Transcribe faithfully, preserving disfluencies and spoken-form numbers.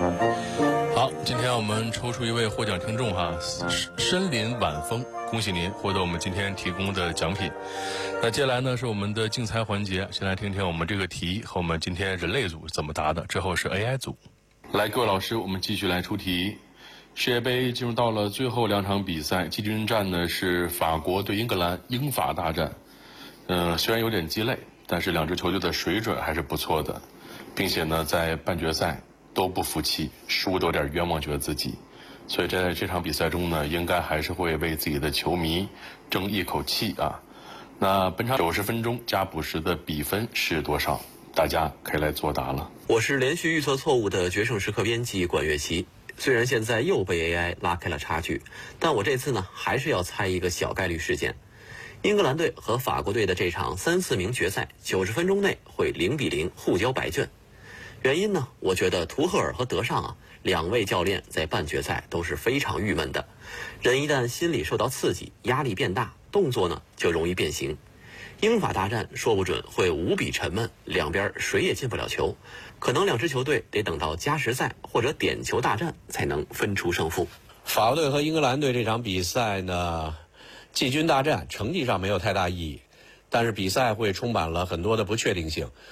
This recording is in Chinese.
好，今天我们抽出一位获奖听众哈，深林晚风，恭喜您获得我们今天提供的奖品。那接下来呢是我们的竞猜环节，先来听听我们这个题和我们今天人类组怎么答的，之后是 A I 组。来，各位老师，我们继续来出题。世界杯进入到了最后两场比赛，季军战呢是法国对英格兰，英法大战。嗯、呃，虽然有点鸡肋，但是两支球队的水准还是不错的，并且呢在半决赛都不服气，输都有点冤枉觉得自己，所以在这场比赛中呢，应该还是会为自己的球迷争一口气啊。那本场九十分钟加补时的比分是多少？大家可以来作答了。 我是连续预测错误的决胜时刻编辑管乐琪。虽然现在又被 A I 拉开了差距，但我这次呢还是要猜一个小概率事件。英格兰队和法国队的这场三四名决赛，九十分钟内会零比零互交白卷。原因呢，我觉得图赫尔和德尚啊两位教练在半决赛都是非常郁闷的，人一旦心里受到刺激，压力变大，动作呢就容易变形。英法大战说不准会无比沉闷，两边谁也进不了球，可能两支球队得等到加时赛或者点球大战才能分出胜负。 法国队和英格兰队这场比赛呢，季军大战成绩上没有太大意义，但是比赛会充满了很多的不确定性。